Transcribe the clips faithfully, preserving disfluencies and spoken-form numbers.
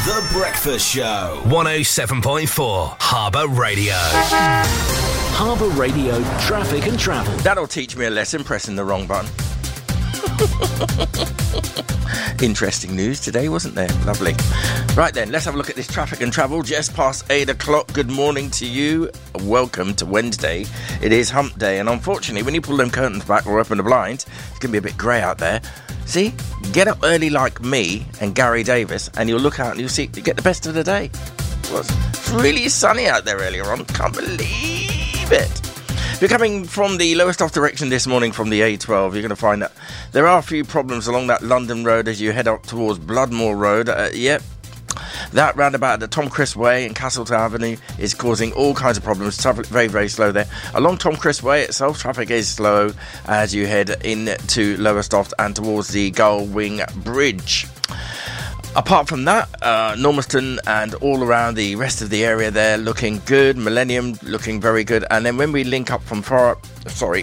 The Breakfast Show. one oh seven point four Harbour Radio. Harbour Radio traffic and travel. That'll teach me a lesson, pressing the wrong button. Interesting news today, wasn't there? Lovely. Right then, let's have a look at this traffic and travel. Just past eight o'clock. Good morning to you. Welcome to Wednesday. It is hump day, and unfortunately, when you pull them curtains back or open the blinds, it's going to be a bit grey out there. See? Get up early like me and Gary Davis, and you'll look out and you'll see you get the best of the day. It was really sunny out there earlier on. Can't believe it. If you're coming from the Lowestoft direction this morning from the A twelve, you're going to find that there are a few problems along that London road as you head up towards Bloodmoor Road. Uh, yep. That roundabout at the Tom Crisp Way and Castleton Avenue is causing all kinds of problems. Traffic very, very slow there. Along Tom Crisp Way itself, traffic is slow as you head into Lowestoft and towards the Gullwing Bridge. Apart from that, uh, Normaston and all around the rest of the area there looking good. Millennium looking very good. And then when we link up from far, sorry,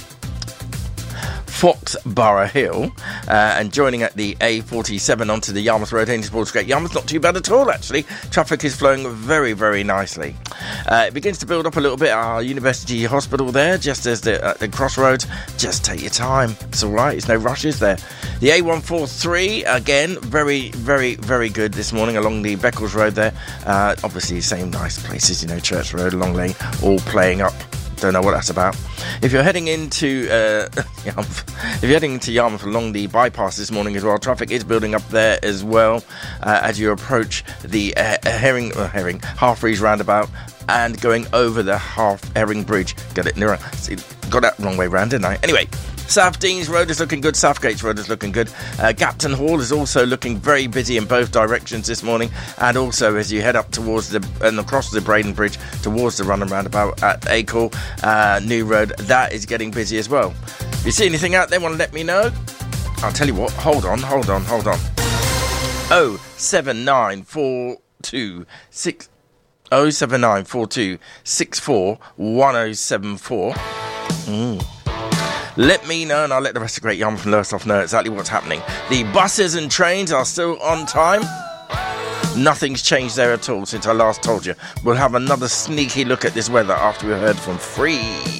Foxborough Hill uh, and joining at the A forty-seven onto the Yarmouth Road heading towards Great Yarmouth, not too bad at all actually. Traffic is flowing very, very nicely. Uh, it begins to build up a little bit. Our University Hospital there, just as the, uh, the crossroads. Just take your time. It's all right. There's no rushes there. The A one forty-three, again, very, very, very good this morning along the Beccles Road there. Uh, obviously, same nice places, you know, Church Road, Long Lane, all playing up. Don't know what that's about. If you're heading into uh, Yarmouth, if you're heading into Yarmouth along the bypass this morning as well, traffic is building up there as well uh, as you approach the uh, Herring, uh, Herring Half-Breeze roundabout and going over the Half Herring Bridge. Got it nearer. See, got that wrong way round, didn't I? Anyway. South Deans Road is looking good. Southgates Road is looking good. Uh, Gapton Hall is also looking very busy in both directions this morning. And also as you head up towards the and across the Braden Bridge towards the run and roundabout at Acle uh, New Road, that is getting busy as well. If you see anything out there, want to let me know? I'll tell you what. Hold on, hold on, hold on. oh seven nine four two six oh seven nine four two six four one oh seven four. Mm. Let me know and I'll let the rest of Great Yarmouth and Lowestoft know exactly what's happening. The buses and trains are still on time. Nothing's changed there at all since I last told you. We'll have another sneaky look at this weather after we heard from Free.